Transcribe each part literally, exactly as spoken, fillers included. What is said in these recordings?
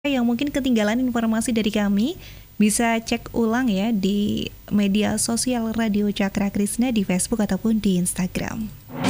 Yang mungkin ketinggalan informasi dari kami, bisa cek ulang ya di media sosial Radio Cakra Krisna di Facebook ataupun di Instagram.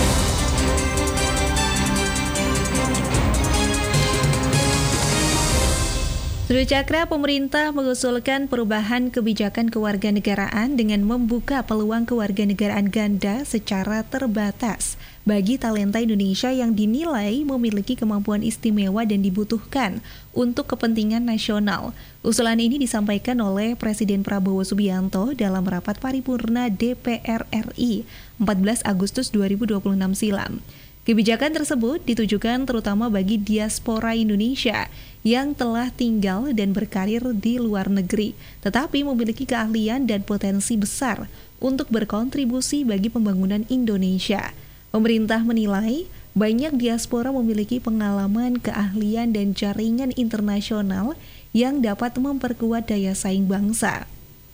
Sudah Cakra, pemerintah mengusulkan perubahan kebijakan kewarganegaraan dengan membuka peluang kewarganegaraan ganda secara terbatas bagi talenta Indonesia yang dinilai memiliki kemampuan istimewa dan dibutuhkan untuk kepentingan nasional. Usulan ini disampaikan oleh Presiden Prabowo Subianto dalam rapat paripurna D P R R I empat belas Agustus dua ribu dua puluh enam silam. Kebijakan tersebut ditujukan terutama bagi diaspora Indonesia yang telah tinggal dan berkarir di luar negeri, tetapi memiliki keahlian dan potensi besar untuk berkontribusi bagi pembangunan Indonesia. Pemerintah menilai banyak diaspora memiliki pengalaman, keahlian, dan jaringan internasional yang dapat memperkuat daya saing bangsa.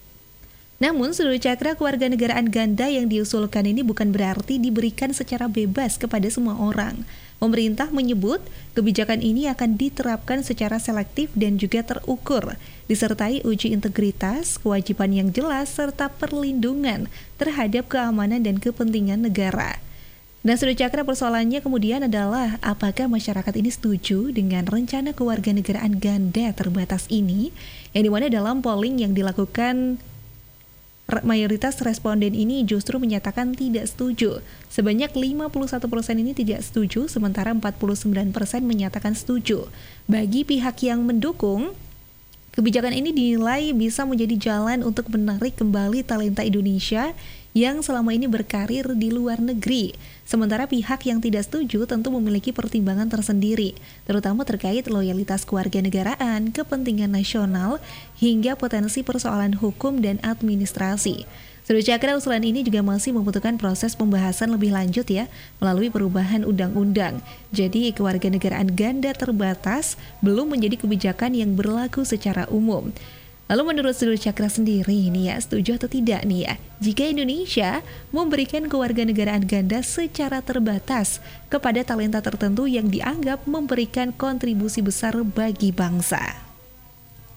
Namun, seluruh Cakra, kewarganegaraan ganda yang diusulkan ini bukan berarti diberikan secara bebas kepada semua orang. Pemerintah menyebut kebijakan ini akan diterapkan secara selektif dan juga terukur, disertai uji integritas, kewajiban yang jelas, serta perlindungan terhadap keamanan dan kepentingan negara. Nah, seluruh Cakra, persoalannya kemudian adalah apakah masyarakat ini setuju dengan rencana kewarganegaraan ganda terbatas ini, yang dimana dalam polling yang dilakukan mayoritas responden ini justru menyatakan tidak setuju. Sebanyak lima puluh satu persen ini tidak setuju, sementara empat puluh sembilan persen menyatakan setuju. Bagi pihak yang mendukung, kebijakan ini dinilai bisa menjadi jalan untuk menarik kembali talenta Indonesia yang selama ini berkarir di luar negeri. Sementara pihak yang tidak setuju tentu memiliki pertimbangan tersendiri, terutama terkait loyalitas kewarganegaraan, kepentingan nasional, hingga potensi persoalan hukum dan administrasi. Sudah Cakra, usulan ini juga masih membutuhkan proses pembahasan lebih lanjut ya, melalui perubahan undang-undang. Jadi kewarganegaraan ganda terbatas belum menjadi kebijakan yang berlaku secara umum. Lalu menurut Sudah Cakra sendiri nih ya, setuju atau tidak nih ya, jika Indonesia memberikan kewarganegaraan ganda secara terbatas kepada talenta tertentu yang dianggap memberikan kontribusi besar bagi bangsa?